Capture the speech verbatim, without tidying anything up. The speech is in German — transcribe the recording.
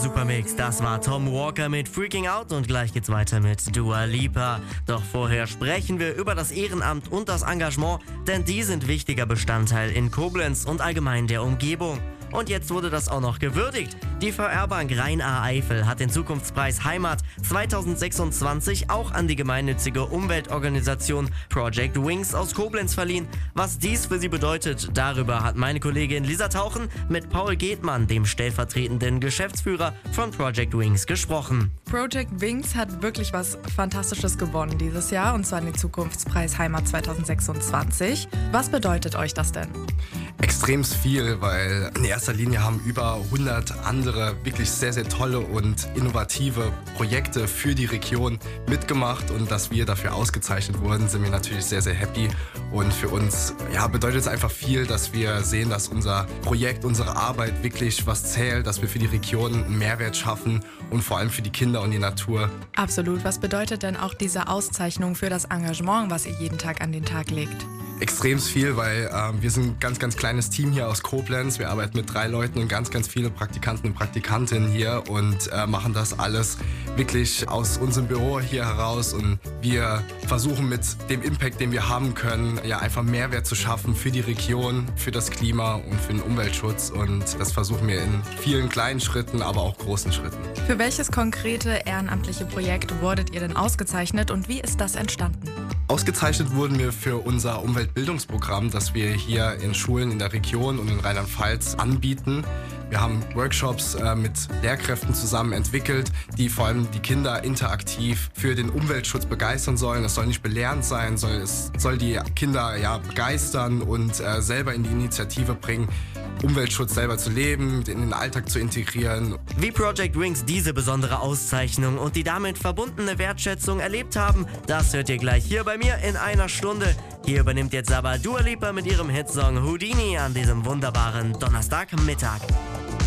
Supermix, das war Tom Walker mit Freaking Out und gleich geht's weiter mit Dua Lipa. Doch vorher sprechen wir über das Ehrenamt und das Engagement, denn die sind wichtiger Bestandteil in Koblenz und allgemein der Umgebung. Und jetzt wurde das auch noch gewürdigt. Die V R-Bank Rhein-A-Eifel hat den Zukunftspreis Heimat zweitausendsechsundzwanzig auch an die gemeinnützige Umweltorganisation Project Wings aus Koblenz verliehen. Was dies für sie bedeutet, darüber hat meine Kollegin Lisa Tauchen mit Paul Gethmann, dem stellvertretenden Geschäftsführer von Project Wings, gesprochen. Project Wings hat wirklich was Fantastisches gewonnen dieses Jahr, und zwar den Zukunftspreis Heimat zweitausendsechsundzwanzig. Was bedeutet euch das denn? Extrem viel, weil in erster Linie haben über hundert andere wirklich sehr, sehr tolle und innovative Projekte für die Region mitgemacht, und dass wir dafür ausgezeichnet wurden, sind wir natürlich sehr, sehr happy. Und für uns ja, bedeutet es einfach viel, dass wir sehen, dass unser Projekt, unsere Arbeit wirklich was zählt, dass wir für die Region einen Mehrwert schaffen und vor allem für die Kinder und die Natur. Absolut. Was bedeutet denn auch diese Auszeichnung für das Engagement, was ihr jeden Tag an den Tag legt? Extrem viel, weil äh, wir sind ein ganz, ganz kleines Team hier aus Koblenz. Wir arbeiten mit drei Leuten und ganz, ganz viele Praktikanten und Praktikantinnen hier und äh, machen das alles wirklich aus unserem Büro hier heraus. Und wir versuchen mit dem Impact, den wir haben können, ja einfach Mehrwert zu schaffen für die Region, für das Klima und für den Umweltschutz. Und das versuchen wir in vielen kleinen Schritten, aber auch großen Schritten. Für welches konkrete ehrenamtliche Projekt wurdet ihr denn ausgezeichnet und wie ist das entstanden? Ausgezeichnet wurden wir für unser Umweltbildungsprogramm, das wir hier in Schulen in der Region und in Rheinland-Pfalz anbieten. Wir haben Workshops äh, mit Lehrkräften zusammen entwickelt, die vor allem die Kinder interaktiv für den Umweltschutz begeistern sollen. Es soll nicht belehrend sein, soll, es soll die Kinder ja, begeistern und äh, selber in die Initiative bringen, Umweltschutz selber zu leben, in den Alltag zu integrieren. Wie Project Wings diese besondere Auszeichnung und die damit verbundene Wertschätzung erlebt haben, das hört ihr gleich hier bei mir in einer Stunde. Hier übernimmt jetzt aber Dua Lipa mit ihrem Hitsong Houdini an diesem wunderbaren Donnerstagmittag.